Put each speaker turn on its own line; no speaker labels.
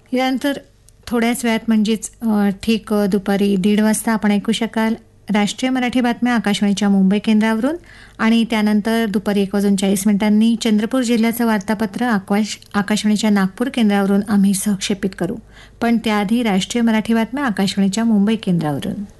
यानंतर थोड्याच वेळात म्हणजेच ठीक दुपारी 1:30 वाजता आपण ऐकू शकाल राष्ट्रीय मराठी बातम्या आकाशवाणीच्या मुंबई केंद्रावरून आणि त्यानंतर दुपारी 1:40 चंद्रपूर जिल्ह्याचं वार्तापत्र आकाशवाणीच्या नागपूर केंद्रावरून आम्ही सहक्षेपित करू. पण त्याआधी राष्ट्रीय मराठी बातम्या आकाशवाणीच्या मुंबई केंद्रावरून.